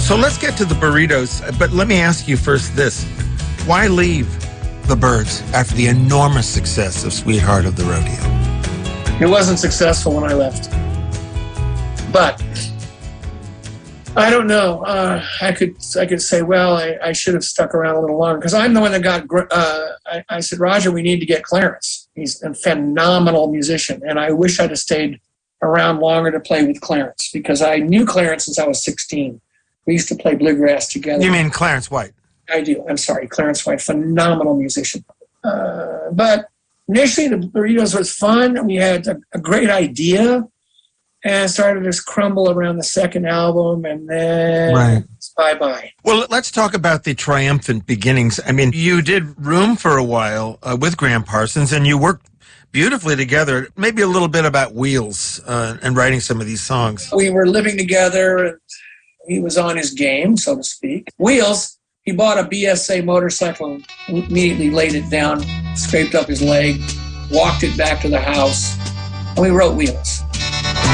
So let's get to the Burritos, but let me ask you first this. Why leave the Byrds after the enormous success of Sweetheart of the Rodeo? It wasn't successful when I left. But I don't know. I could say, well, I should have stuck around a little longer because I'm the one that got. I said, Roger, we need to get Clarence. He's a phenomenal musician, and I wish I'd have stayed around longer to play with Clarence because I knew Clarence since I was 16. We used to play bluegrass together. You mean Clarence White? I do. I'm sorry, Clarence White, phenomenal musician. But initially, the Burritos was fun. We had a great idea. And it started to crumble around the second album, and then it's bye-bye. Well, let's talk about the triumphant beginnings. I mean, you did Room for a while with Gram Parsons, and you worked beautifully together. Maybe a little bit about Wheels and writing some of these songs. We were living together, and he was on his game, so to speak. Wheels, he bought a BSA motorcycle and immediately laid it down, scraped up his leg, walked it back to the house, and we wrote Wheels.